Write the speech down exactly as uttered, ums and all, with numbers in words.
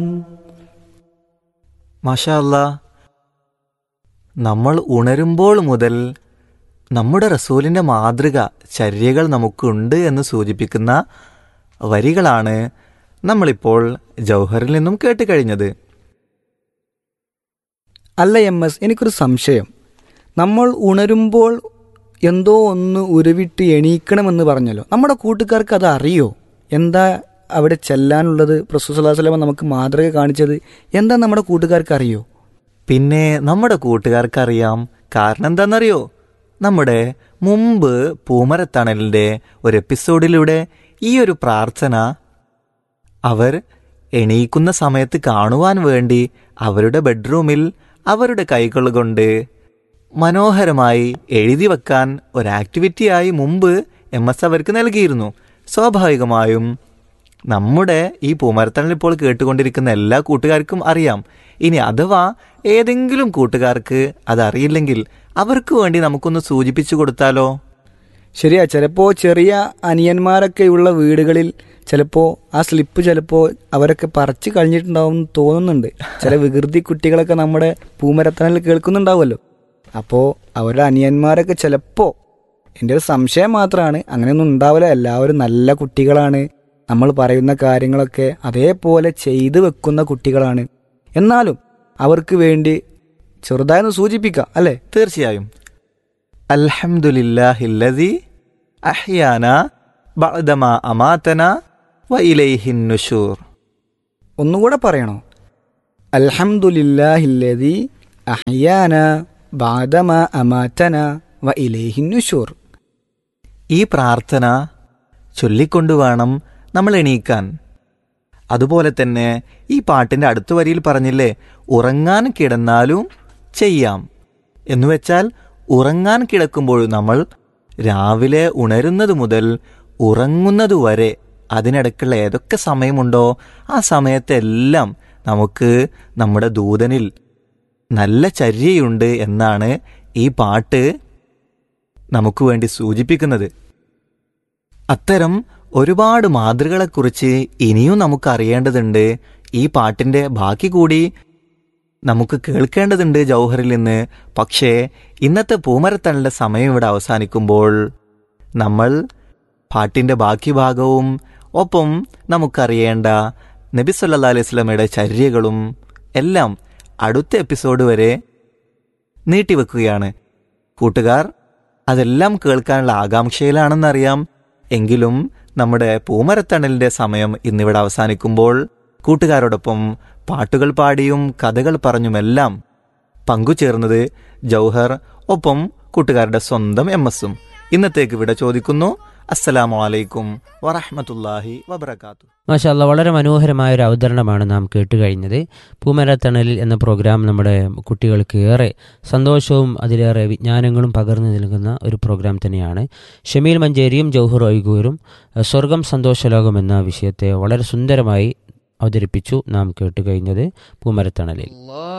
മാഷാ അല്ലാ, നമ്മൾ ഉണരുമ്പോൾ മുതൽ നമ്മുടെ റസൂലിൻ്റെ മാതൃക ചര്യകൾ നമുക്കുണ്ട് എന്ന് സൂചിപ്പിക്കുന്ന വരികളാണ് നമ്മളിപ്പോൾ ജൗഹറിൽ നിന്നും കേട്ട് കഴിഞ്ഞത്. അല്ല എം എസ്, എനിക്കൊരു സംശയം. നമ്മൾ ഉണരുമ്പോൾ എന്തോ ഒന്ന് ഉരുവിട്ട് എണീക്കണമെന്ന് പറഞ്ഞല്ലോ, നമ്മുടെ കൂട്ടുകാർക്ക് അത് അറിയോ? എന്താ അവിടെ ചെല്ലാനുള്ളത്? റസൂൽ സ്വല്ലല്ലാഹു അലൈഹി വസല്ലം നമുക്ക് മാതൃക കാണിച്ചത് എന്താ നമ്മുടെ കൂട്ടുകാർക്ക് അറിയോ? പിന്നെ നമ്മുടെ കൂട്ടുകാർക്കറിയാം. കാരണം എന്താണെന്നറിയോ? നമ്മുടെ മുമ്പ് പൂമരത്തണലിൻ്റെ ഒരു എപ്പിസോഡിലൂടെ ഈ ഒരു പ്രാർത്ഥന അവർ എണീക്കുന്ന സമയത്ത് കാണുവാൻ വേണ്ടി അവരുടെ ബെഡ്റൂമിൽ അവരുടെ കൈകൾ കൊണ്ട് മനോഹരമായി എഴുതി വെക്കാൻ ഒരു ആക്ടിവിറ്റിയായി മുമ്പ് എം എസ് അവർക്ക് നൽകിയിരുന്നു. സ്വാഭാവികമായും നമ്മുടെ ഈ പൂമരത്തണൽ ഇപ്പോൾ കേട്ടുകൊണ്ടിരിക്കുന്ന എല്ലാ കൂട്ടുകാർക്കും അറിയാം. ഇനി അഥവാ ഏതെങ്കിലും കൂട്ടുകാർക്ക് അതറിയില്ലെങ്കിൽ അവർക്ക് വേണ്ടി നമുക്കൊന്ന് സൂചിപ്പിച്ചു കൊടുത്താലോ? ശരിയാ, ചിലപ്പോൾ ചെറിയ അനിയന്മാരൊക്കെയുള്ള വീടുകളിൽ ചിലപ്പോൾ ആ സ്ലിപ്പ് ചിലപ്പോൾ അവരൊക്കെ പറിച്ച് കഴിഞ്ഞിട്ടുണ്ടാവും എന്ന് തോന്നുന്നുണ്ട്. ചില വികൃതി കുട്ടികളൊക്കെ നമ്മുടെ പൂമരത്തണലിൽ കേൾക്കുന്നുണ്ടാവുമല്ലോ. അപ്പോൾ അവരുടെ അനിയന്മാരൊക്കെ ചിലപ്പോൾ, എൻ്റെ ഒരു സംശയം മാത്രമാണ്, അങ്ങനെയൊന്നും ഉണ്ടാവില്ല. എല്ലാവരും നല്ല കുട്ടികളാണ്, നമ്മൾ പറയുന്ന കാര്യങ്ങളൊക്കെ അതേപോലെ ചെയ്തു വെക്കുന്ന കുട്ടികളാണ്. എന്നാലും അവർക്ക് വേണ്ടി ചെറുതായൊന്ന് സൂചിപ്പിക്കാം അല്ലേ? തീർച്ചയായും. അൽഹംദുലില്ലാഹില്ലദി അഹ്യാനാ ബഅദമാ അമാതനാ വ ഇലൈഹിൻ നുശൂർ. ഒന്നുകൂടെ പറയണോ? അൽഹംദുലില്ലാഹില്ലദി അഹ്യാനാ ബഅദമാ അമാതനാ വ ഇലൈഹിൻ നുശൂർ. ഈ പ്രാർത്ഥന ചൊല്ലിക്കൊണ്ടു വേണം നമ്മൾ എണീക്കാൻ. അതുപോലെ തന്നെ ഈ പാട്ടിൻ്റെ അടുത്ത വരിയിൽ പറഞ്ഞില്ലേ, ഉറങ്ങാൻ കിടന്നാലും ചെയ്യാം. എന്നുവെച്ചാൽ ഉറങ്ങാൻ കിടക്കുമ്പോൾ നമ്മൾ രാവിലെ ഉണരുന്നത് മുതൽ ഉറങ്ങുന്നത് വരെ അതിനിടയ്ക്കുള്ള ഏതൊക്കെ സമയമുണ്ടോ ആ സമയത്തെല്ലാം നമുക്ക് നമ്മുടെ ദൂതനിൽ നല്ല ചര്യയുണ്ട് എന്നാണ് ഈ പാട്ട് നമുക്ക് വേണ്ടി സൂചിപ്പിക്കുന്നത്. അത്തരം ഒരുപാട് മാതൃകളെക്കുറിച്ച് ഇനിയും നമുക്ക് അറിയേണ്ടതുണ്ട്. ഈ പാട്ടിൻ്റെ ബാക്കി കൂടി നമുക്ക് കേൾക്കേണ്ടതുണ്ട് ജൗഹറിൽ നിന്ന്. പക്ഷേ ഇന്നത്തെ പൂമരത്തണലിൻ്റെ സമയം ഇവിടെ അവസാനിക്കുമ്പോൾ നമ്മൾ പാട്ടിൻ്റെ ബാക്കി ഭാഗവും ഒപ്പം നമുക്കറിയേണ്ട നബി സല്ലല്ലാഹു അലൈഹി വസല്ലമയുടെ ചര്യകളും എല്ലാം അടുത്ത എപ്പിസോഡ് വരെ നീട്ടിവെക്കുകയാണ്. കൂട്ടുകാർ അതെല്ലാം കേൾക്കാനുള്ള ആകാംക്ഷയിലാണെന്നറിയാം. എങ്കിലും നമ്മുടെ പൂമരത്തണലിൻ്റെ സമയം ഇന്നിവിടെ അവസാനിക്കുമ്പോൾ കൂട്ടുകാരോടൊപ്പം പാട്ടുകൾ പാടിയും കഥകൾ പറഞ്ഞുമെല്ലാം പങ്കുചേർന്നത് ജൗഹർ, ഒപ്പം കൂട്ടുകാരുടെ സ്വന്തം എം എസും. ഇന്നത്തേക്ക് ഇവിടെ ചോദിക്കുന്നു. അസ്സലാമു അലൈക്കും വറഹ്മത്തുള്ളാഹി വബറകാതുഹു. മാഷാ അല്ലാ, വളരെ മനോഹരമായ ഒരു അവതരണമാണ് നാം കേട്ടുകഴിഞ്ഞത്. പൂമരത്തണലിൽ എന്ന പ്രോഗ്രാം നമ്മുടെ കുട്ടികൾക്ക് ഏറെ സന്തോഷവും അതിലേറെ വിജ്ഞാനങ്ങളും പകർന്നു നൽകുന്ന ഒരു പ്രോഗ്രാം തന്നെയാണ്. ഷമീൽ മഞ്ചേരിയും ജൗഹർ ഒയ്ഗൂരും സ്വർഗം സന്തോഷലോകം എന്ന വിഷയത്തെ വളരെ സുന്ദരമായി അവതരിപ്പിച്ചു നാം കേട്ടുകഴിഞ്ഞത് പൂമരത്തണലിൽ.